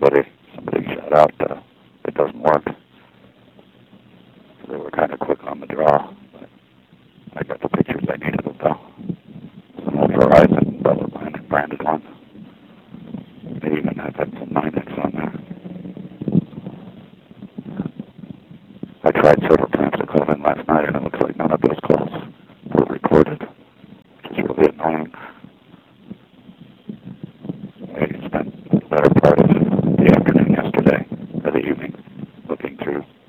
somebody shot out, it doesn't work. So they were kind of quick on the draw. But I got the pictures I needed of though. Some old Verizon Bella branded ones. They even have had some 9X on there. I tried several times to call in last night, and it looks like none of those calls were recorded, which is really annoying. I spent the better part of the afternoon yesterday, or the evening, looking through